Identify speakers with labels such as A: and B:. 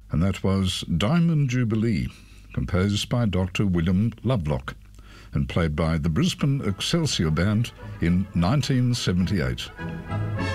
A: and that was Diamond Jubilee, composed by Dr. William Lovelock and played by the Brisbane Excelsior Band in 1978.